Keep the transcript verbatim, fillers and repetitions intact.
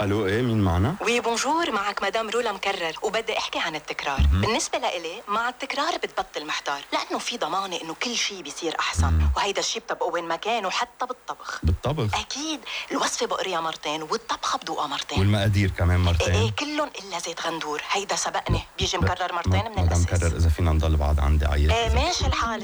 الو، ايه مين معنا؟ وي بونجور، معك مدام رولا مكرر، وبدي احكي عن التكرار. مم. بالنسبه لإلي مع التكرار بتبطل محتار، لانه في ضمانه انه كل شيء بيصير احسن. مم. وهيدا الشيء بطبقه وين ما كان، وحتى بالطبخ. بالطبخ؟ اكيد، الوصفه بقريها مرتين والطبخه بدوقها مرتين. والمقادير كمان مرتين؟ ايه, إيه كلهم الا زيت غندور، هيدا سبقني بيجي مكرر مرتين من مدام الاساس. مكرر، اذا فينا نضل بعض عندي عيط. ايه ماشي الحال.